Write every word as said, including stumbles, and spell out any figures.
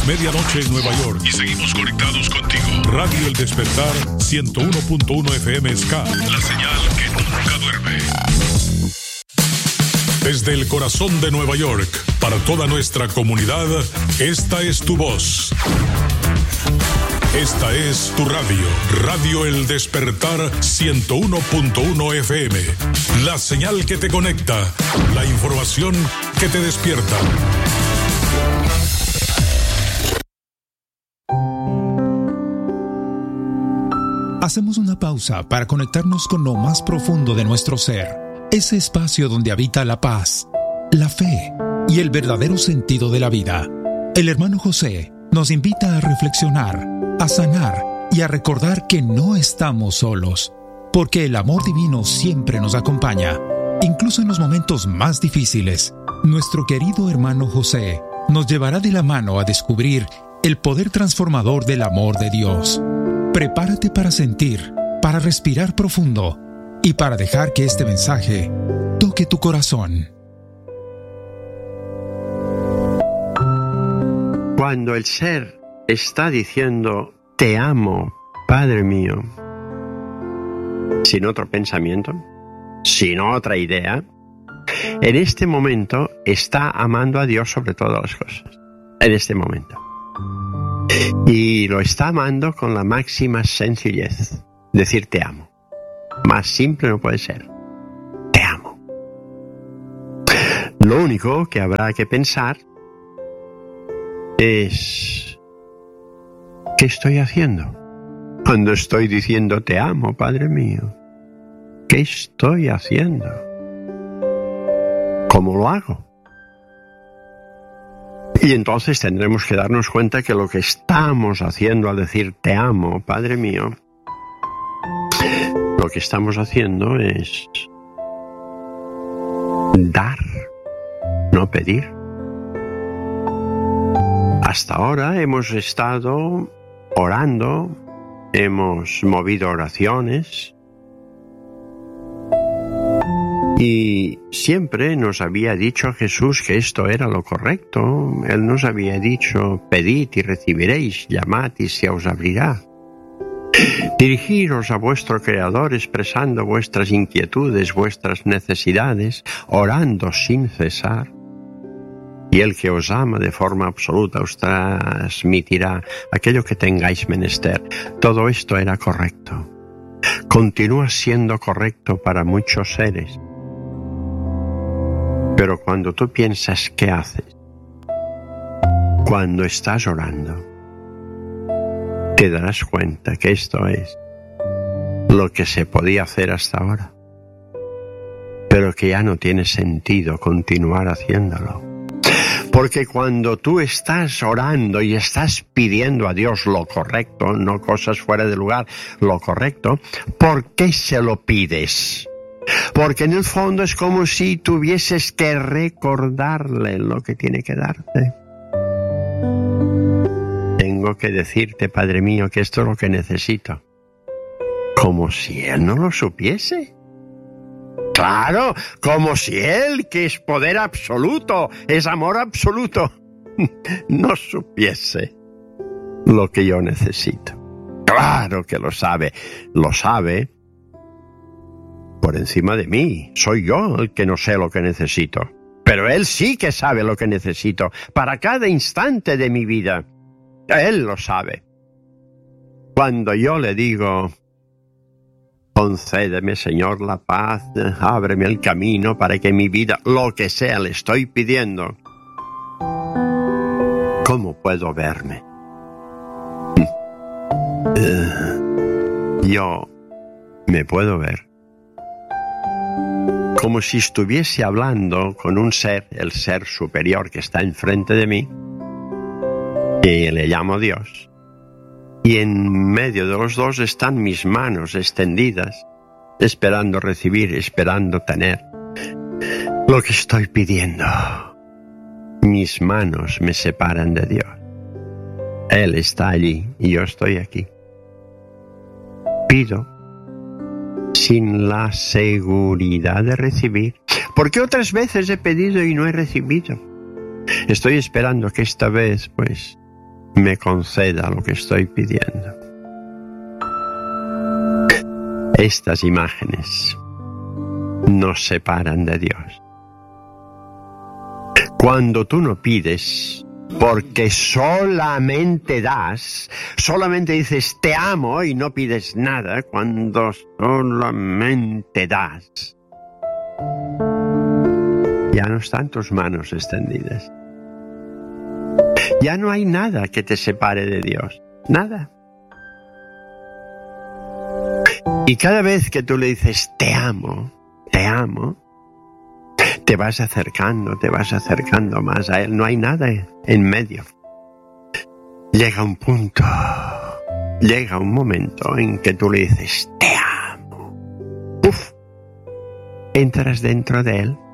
medianoche en Nueva York. Y seguimos conectados contigo. Radio El Despertar, ciento uno punto uno F M Ska. La señal que nunca duerme. Desde el corazón de Nueva York, para toda nuestra comunidad, esta es tu voz. Esta es tu radio, Radio El Despertar ciento uno punto uno F M. La señal que te conecta, la información que te despierta. Hacemos una pausa para conectarnos con lo más profundo de nuestro ser. Ese espacio donde habita la paz, la fe y el verdadero sentido de la vida. El hermano José nos invita a reflexionar, a sanar y a recordar que no estamos solos, porque el amor divino siempre nos acompaña, incluso en los momentos más difíciles. Nuestro querido hermano José nos llevará de la mano a descubrir el poder transformador del amor de Dios. Prepárate para sentir, para respirar profundo y para dejar que este mensaje toque tu corazón. Cuando el ser está diciendo te amo, Padre mío, sin otro pensamiento, sin otra idea, en este momento está amando a Dios sobre todas las cosas. En este momento. Y lo está amando con la máxima sencillez. Decir te amo. Más simple no puede ser. Te amo. Lo único que habrá que pensar es ¿qué estoy haciendo? Cuando estoy diciendo te amo, Padre mío. ¿Qué estoy haciendo? ¿Cómo lo hago? Y entonces tendremos que darnos cuenta que lo que estamos haciendo al decir te amo, Padre mío, lo que estamos haciendo es dar, no pedir. Hasta ahora hemos estado orando, hemos movido oraciones y siempre nos había dicho Jesús que esto era lo correcto. Él nos había dicho pedid y recibiréis, llamad y se os abrirá. Dirigiros a vuestro Creador expresando vuestras inquietudes, vuestras necesidades, orando sin cesar. Y el que os ama de forma absoluta os transmitirá aquello que tengáis menester. Todo esto era correcto. Continúa siendo correcto para muchos seres. Pero cuando tú piensas qué haces, cuando estás orando, te darás cuenta que esto es lo que se podía hacer hasta ahora, pero que ya no tiene sentido continuar haciéndolo. Porque cuando tú estás orando y estás pidiendo a Dios lo correcto, no cosas fuera de lugar, lo correcto, ¿por qué se lo pides? Porque en el fondo es como si tuvieses que recordarle lo que tiene que darte. Tengo que decirte, Padre mío, que esto es lo que necesito. Como si Él no lo supiese. Claro, como si Él, que es poder absoluto, es amor absoluto, no supiese lo que yo necesito. Claro que lo sabe, lo sabe por encima de mí. Soy yo el que no sé lo que necesito. Pero Él sí que sabe lo que necesito para cada instante de mi vida. Él lo sabe. Cuando yo le digo, concédeme, Señor, la paz, ábreme el camino para que mi vida, lo que sea, le estoy pidiendo, ¿cómo puedo verme? Uh, yo me puedo ver como si estuviese hablando con un ser, el ser superior que está enfrente de mí, y le llamo Dios. Y en medio de los dos están mis manos extendidas, esperando recibir, esperando tener lo que estoy pidiendo. Mis manos me separan de Dios. Él está allí y yo estoy aquí. Pido sin la seguridad de recibir, porque otras veces he pedido y no he recibido. Estoy esperando que esta vez, pues, me conceda lo que estoy pidiendo. Estas imágenes nos separan de Dios. Cuando tú no pides, porque solamente das, solamente dices te amo y no pides nada, cuando solamente das, ya no están tus manos extendidas. Ya no hay nada que te separe de Dios. Nada. Y cada vez que tú le dices te amo, te amo, te vas acercando, te vas acercando más a Él. No hay nada en medio. Llega un punto, llega un momento en que tú le dices te amo. Uf, entras dentro de Él.